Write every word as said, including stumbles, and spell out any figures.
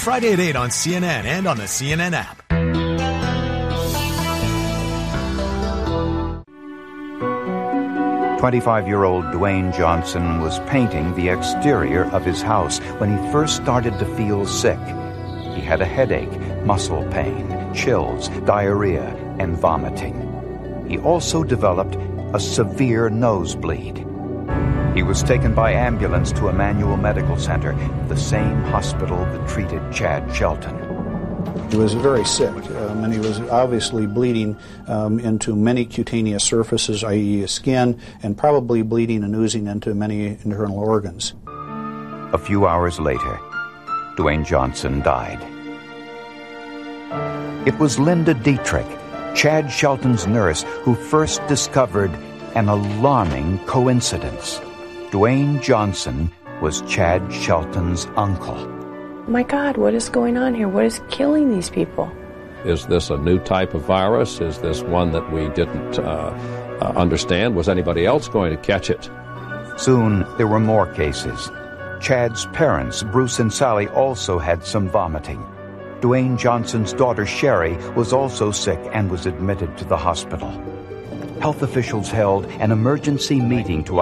Friday at eight on C N N and on the C N N app. twenty-five-year-old Dwayne Johnson was painting the exterior of his house when he first started to feel sick. He had a headache, muscle pain, chills, diarrhea, and vomiting. He also developed a severe nosebleed. He was taken by ambulance to Emmanuel Medical Center, the same hospital that treated Chad Shelton. He was very sick, um, and he was obviously bleeding um, into many cutaneous surfaces, that is skin, and probably bleeding and oozing into many internal organs. A few hours later, Dwayne Johnson died. It was Linda Dietrich, Chad Shelton's nurse, who first discovered an alarming coincidence. Dwayne Johnson was Chad Shelton's uncle. My God, what is going on here? What is killing these people? Is this a new type of virus? Is this one that we didn't uh, uh, understand? Was anybody else going to catch it? Soon, there were more cases. Chad's parents, Bruce and Sally, also had some vomiting. Dwayne Johnson's daughter, Sherry, was also sick and was admitted to the hospital. Health officials held an emergency meeting to